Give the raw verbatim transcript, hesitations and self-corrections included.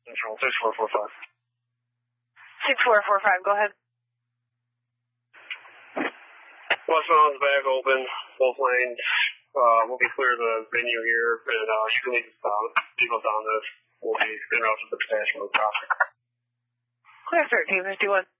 Central, six four four five. six four four five, go ahead. West Mountain's back open, both lanes. Uh, we'll be clear of the venue here, and uh, you can leave us down. Vehicles down this will be in route to the potential traffic. Clear thirteen fifty-one.